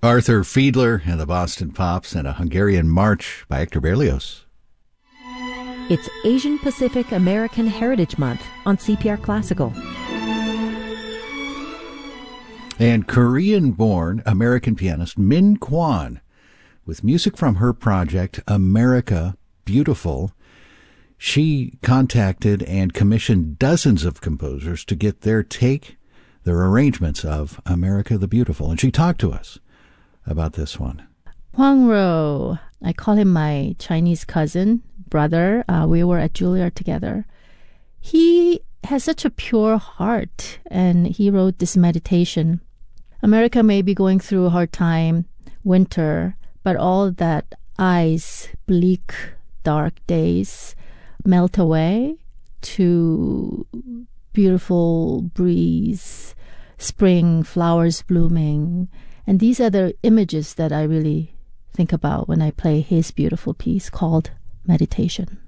Arthur Fiedler and the Boston Pops and a Hungarian March by Hector Berlioz. It's Asian Pacific American Heritage Month on CPR Classical. And Korean-born American pianist Min Kwon, with music from her project America Beautiful. She contacted and commissioned dozens of composers to get their arrangements of America the Beautiful. And she talked to us about this one. Hwang Ro, I call him my Chinese cousin, brother. We were at Juilliard together. He has such a pure heart, and he wrote this meditation. America may be going through a hard time, winter, but all that ice, bleak, dark days melt away to beautiful breeze, spring, flowers blooming. And these are the images that I really think about when I play his beautiful piece called Meditation.